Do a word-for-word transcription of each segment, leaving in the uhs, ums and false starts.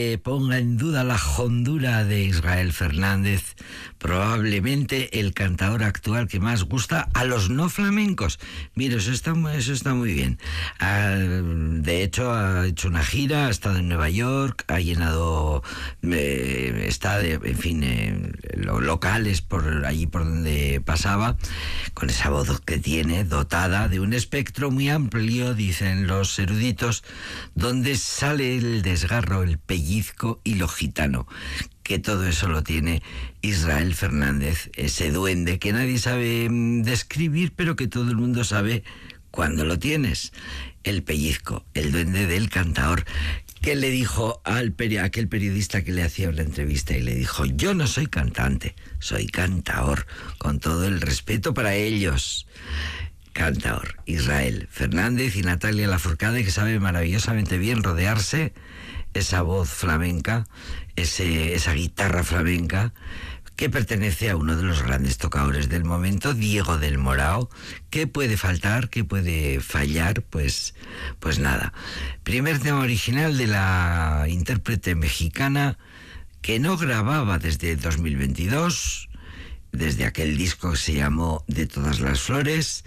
Eh, ponga en duda la hondura de Israel Fernández, probablemente el cantador actual que más gusta a los no flamencos. Mira, eso está, eso está muy bien. Ah, de hecho, ha hecho una gira, ha estado en Nueva York, ha llenado, eh, está, de, en fin, eh, locales por allí por donde pasaba, con esa voz que tiene, dotada de un espectro muy amplio, dicen los eruditos, donde sale el desgarro, el pellizco y lo gitano, que todo eso lo tiene Israel Fernández, ese duende que nadie sabe describir, pero que todo el mundo sabe cuando lo tienes. El pellizco, el duende del cantador, que le dijo al peri- a aquel periodista que le hacía una entrevista y le dijo: yo no soy cantante, soy cantador, con todo el respeto para ellos. Cantador, Israel Fernández y Natalia Lafourcade, que sabe maravillosamente bien rodearse esa voz flamenca, ese, esa guitarra flamenca, que pertenece a uno de los grandes tocadores del momento, Diego del Morao. ¿Qué puede faltar? ¿Qué puede fallar? Pues, pues nada. Primer tema original de la intérprete mexicana, que no grababa desde dos mil veintidós, desde aquel disco que se llamó De todas las flores,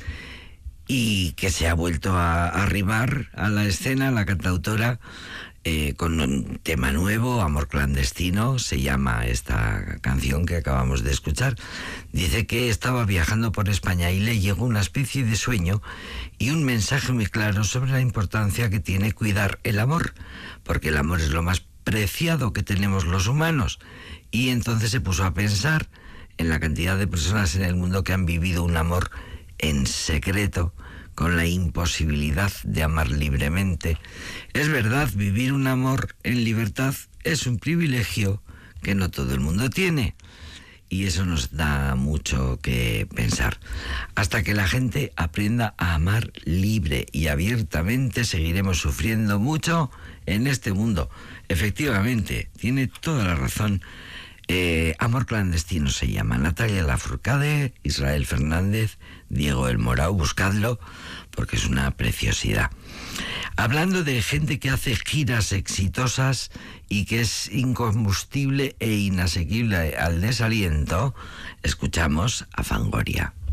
y que se ha vuelto a arribar a la escena, la cantautora, Eh, con un tema nuevo, Amor clandestino, se llama esta canción que acabamos de escuchar. Dice que estaba viajando por España y le llegó una especie de sueño y un mensaje muy claro sobre la importancia que tiene cuidar el amor, porque el amor es lo más preciado que tenemos los humanos. Y entonces se puso a pensar en la cantidad de personas en el mundo que han vivido un amor en secreto, con la imposibilidad de amar libremente. Es verdad, vivir un amor en libertad es un privilegio que no todo el mundo tiene, y eso nos da mucho que pensar. Hasta que la gente aprenda a amar libre y abiertamente, seguiremos sufriendo mucho en este mundo. Efectivamente, tiene toda la razón. Eh, Amor clandestino se llama. Natalia Lafourcade, Israel Fernández, Diego del Morao, buscadlo porque es una preciosidad. Hablando de gente que hace giras exitosas y que es incombustible e inasequible al desaliento, escuchamos a Fangoria.